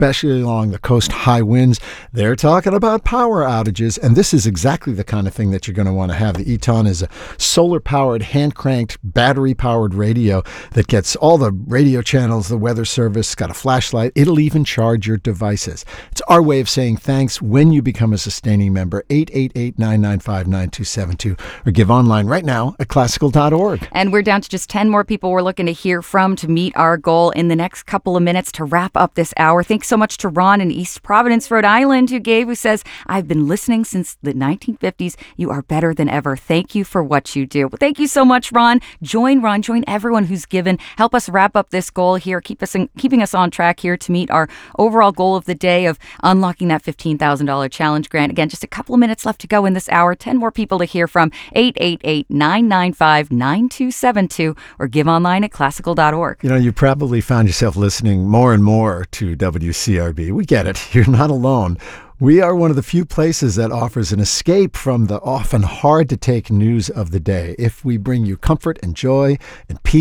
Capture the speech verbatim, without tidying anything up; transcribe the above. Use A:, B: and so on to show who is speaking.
A: especially along the coast, high winds. They're talking about power outages, and this is exactly the kind of thing that you're going to want to have. The Eton is a solar-powered, hand-cranked, battery-powered radio that gets all the radio channels, the weather service, got a flashlight. It'll even charge your devices. It's our way of saying thanks when you become a sustaining member. eight eight eight, nine nine five, nine two seven two or give online right now at classical dot org.
B: And we're down to just ten more people we're looking to hear from to meet our goal in the next couple of minutes to wrap up this hour. Thanks so much to Ron in East Providence, Rhode Island, who gave, who says, I've been listening since the nineteen fifties. You are better than ever. Thank you for what you do. Well, thank you so much, Ron. Join Ron, join everyone who's given. Help us wrap up this goal here. Keep us in, keeping us on track here to meet our overall goal of the day of unlocking that fifteen thousand dollars challenge grant. Again, just a couple of minutes left to go in this hour. ten more people to hear from. eight eight eight, nine nine five, nine two seven two or give online at classical dot org.
A: You know, you probably found yourself listening more and more to W C R B. We get it. You're not alone. We are one of the few places that offers an escape from the often hard-to-take news of the day. If we bring you comfort and joy and peace,